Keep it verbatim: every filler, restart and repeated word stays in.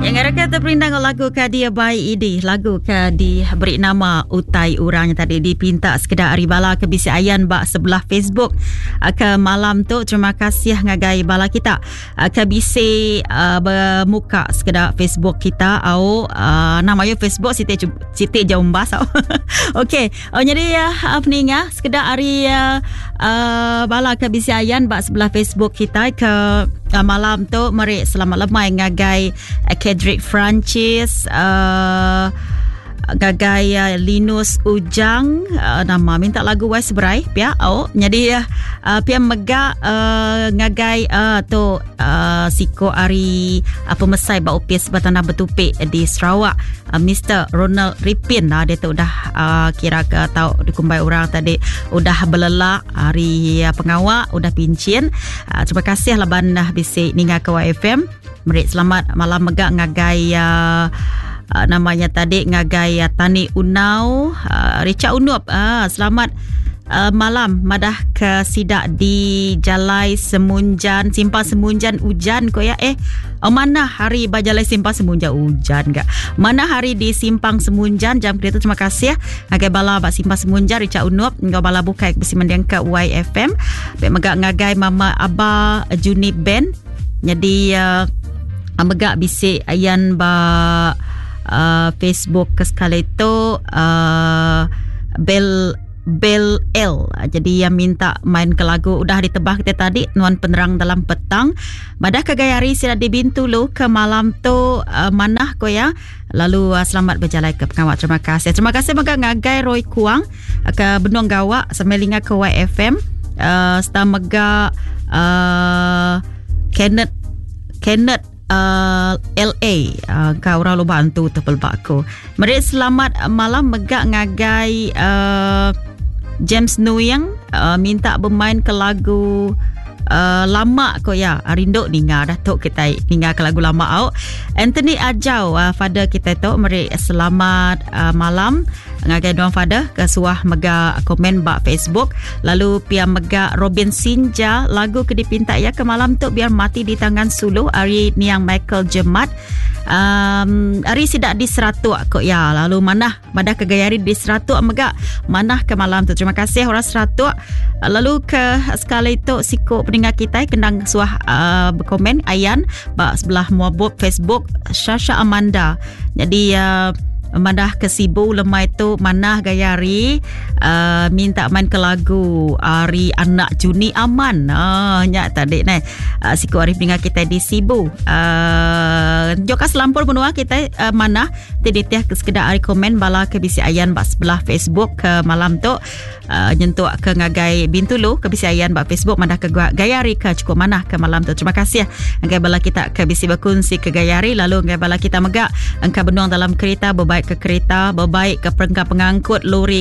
Yang ada terperindang lagu Kadia by Idi. Lagu Kadi beri nama Utai Urang yang tadi dipinta sekedar hari bala ke bisi ayan bak sebelah Facebook ke malam tu. Terima kasih ngagai bala kita ke bisi uh, bermuka sekedar Facebook kita au uh, namanya Facebook Siti Siti Jaumbas. Okey. Oh jadi uh, peninga sekedar hari uh, uh, bala ke bisi ayan bak sebelah Facebook kita ke uh, malam tu mari selamat lemai ngagai uh, Kedrick Francis, uh, gagai uh, Linus Ujang, uh, nama minta lagu West Bray pia oh jadi uh, pia mega uh, ngagai uh, tu uh, siko ari uh, pemesai ba upis batana betupik di Sarawak, uh, Mister Ronald Ripin lah, dia tu dah uh, kira ke tahu dikumbai orang tadi udah belelak hari uh, pengawak udah pincin. Uh, terima kasih laban dah bisik ninga ke Y F M. Merik selamat malam megak ngagai uh, uh, namanya tadi ngagai uh, Tani Unau, uh, Richard Unup, uh, selamat uh, malam madah ke sidak di Jalai Semunjan, Simpang Semunjan hujan ko ya eh oh, mana hari Bajalai Simpang Semunjan hujan gak, mana hari di Simpang Semunjan jam kereta. Terima kasih ya ngagai bala bak Simpang Semunjan Richard Unup ngau bala bukai besi mendiang ke Y F M pek megak ngagai Mama Aba Juni Band. Jadi uh, megak bisik ayan ba uh, Facebook ke sekali itu uh, Bel Bel L. Jadi yang minta main ke lagu udah ditebah kita tadi Nuan Penerang Dalam Petang. Madah ke Gayari sila di Bintulu ke malam tu uh, manah ko ya. Lalu uh, selamat berjalan ke pengawak. Terima kasih. Terima kasih megak ngagai Roy Kuang uh, ke Benung Gawak semelinga ke Y F M. Uh, Star megak uh, Kenneth Kenneth Uh, L A uh, kau orang lu bantu terpelbak aku. Mari selamat malam megak ngagai uh, James Nuyang uh, minta bermain ke lagu uh, lama ko ya rindu ninga dah tok kita ninga ke lagu lama au. Anthony Ajau uh, father kita tu mari selamat uh, malam ngagai doang father ke suah mega komen bak Facebook. Lalu pia mega Robin Sinja lagu ke dipinta ya ke malam tu biar mati di tangan suluh ari niang Michael Jemat. Um, ari sidak di seratuk kok ya. Lalu mana madah ke Gayari di seratuk mega manah ke malam tu. Terima kasih orang seratuk. Lalu ke sekali itu siko pendengar kita kendang suah uh, berkomen ayan bak sebelah muabuk Facebook Shasha Amanda. Jadi uh, madah ke Sibu lemai tu manah Gayari uh, minta main ke lagu Ari Anak Juni Aman. Ah, nyak tadi ni. Uh, siku Arif dengan kita di Sibu. Uh, Joka selampur benua kita uh, manah tadi tiah ke sekedar ari komen bala ke bisi ayan bak sebelah Facebook ke malam tu. Uh, nyentuh ke ngagai Bintulu ke bisi ayan bak Facebook madah ke Gayari ke cukup manah ke malam tu. Terima kasih ya. Ngagai bala kita ke bisi berkongsi ke Gayari lalu ngagai bala kita megak engkau benuang dalam kereta berbaik ke kereta, berbaik ke perengkap pengangkut lori